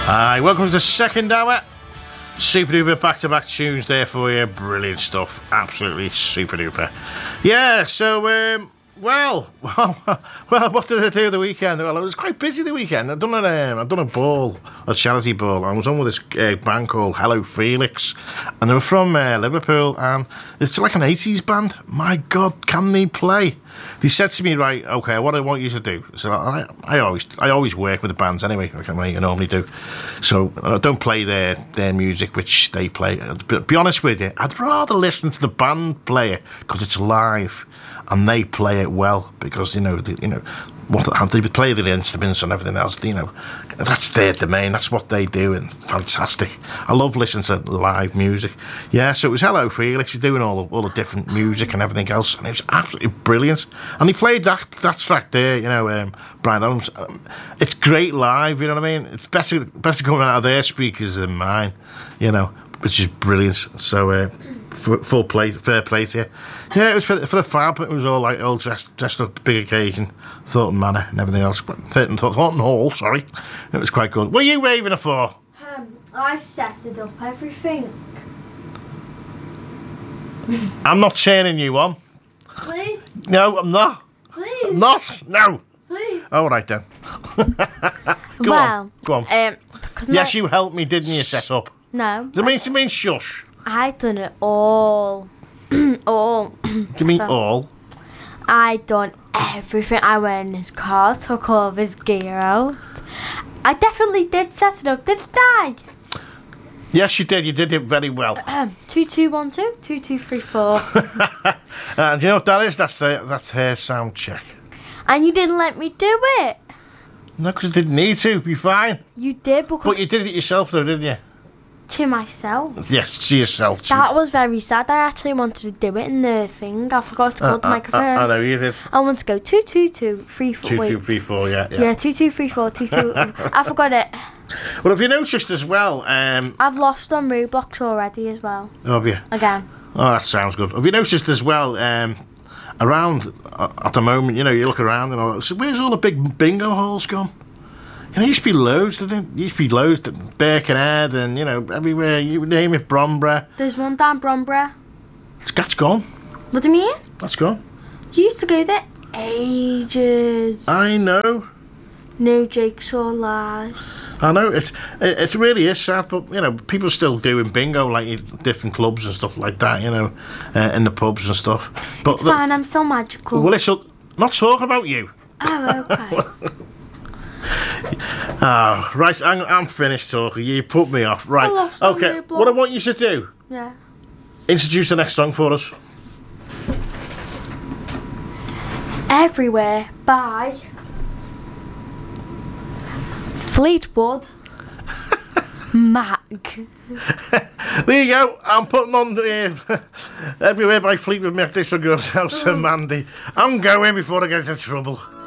Hi, welcome to the second hour. Super duper back-to-back tunes there for you. Brilliant stuff. Absolutely super duper. Yeah, so, well, what did I do the weekend? Well, I was quite busy the weekend. I'd done a ball, a charity ball. I was on with this band called Hello Felix, and they were from Liverpool, and it's like an 80s band. My God, can they play? They said to me, right, okay, what I want you to do. So I always work with the bands anyway, like I normally do. So I don't play their music, which they play. To be honest with you, I'd rather listen to the band play it because it's live and they play it well because they play the instruments and everything else. That's their domain. That's what they do, and fantastic. I love listening to live music. Yeah, so it was Hello Felix. He's doing all the different music and everything else, and it was absolutely brilliant. And he played that track there, Brian Adams. It's great live. You know what I mean? It's better coming out of their speakers than mine. Which is brilliant. So fair play to you. Yeah, it was for the fab. It was all like all dressed up, big occasion, Thornton Manor and everything else. Thornton Hall, sorry. It was quite good. What are you waving it for? I set it up everything. I'm not turning you on. Please? No, I'm not. Please? I'm not. No. Please? All right then. Go on. Yes, you helped me, didn't you, set up? No. Do you mean shush? I done it all. All. Do you mean all? I done everything. I went in his car, took all of his gear out. I definitely did set it up, didn't I? Yes, you did. You did it very well. 2212, 2234. And do you know what that is? That's her sound check. And you didn't let me do it. No, because I didn't need to. Be fine. You did because. But you did it yourself, though, didn't you? To myself. Yes, to yourself. That was very sad. I actually wanted to do it in the thing. I forgot to call the microphone. I know you did. I want to go 22234. 2234, yeah. Yeah, 2234, 22. I forgot it. Well, have you noticed as well? I've lost on Roblox already as well. Have you? Again. Oh, that sounds good. Have you noticed as well? Around at the moment, you look around and all. So where's all the big bingo halls gone? There used to be loads, didn't it? Used to be loads at Birkenhead and, everywhere. You name it, Bromborough. There's one down Bromborough. That's gone. What do you mean? That's gone. You used to go there ages. I know. No jakes or lies. I know. It really is sad, but, people are still doing bingo, like different clubs and stuff like that, in the pubs and stuff. But it's fine, I'm still magical. Well, I'm not talking about you. Oh, okay. Oh, right, I'm finished talking. You put me off. Right, okay. What I want you to do, introduce the next song for us. Everywhere by Fleetwood Mac. There you go. I'm putting on Everywhere by Fleetwood Mac. This for Girls House and Mandy. I'm going before I get into trouble.